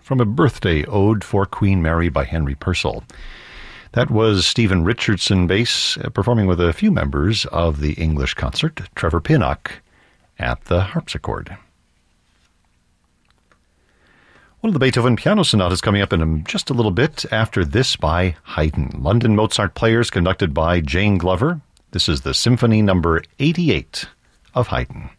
from a birthday ode for Queen Mary by Henry Purcell. That was Stephen Richardson bass, performing with a few members of the English concert, Trevor Pinnock at the harpsichord. One of the Beethoven piano sonatas coming up in just a little bit after this by Haydn. London Mozart Players conducted by Jane Glover. This is the Symphony number 88 of Haydn.